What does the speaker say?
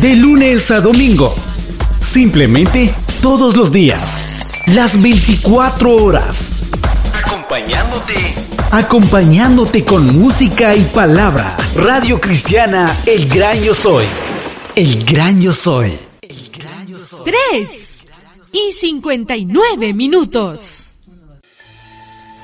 De lunes a domingo. Simplemente todos los días. Las 24 horas. Acompañándote con música y palabra. Radio Cristiana El Gran Yo Soy. El Gran Yo Soy. 3:59.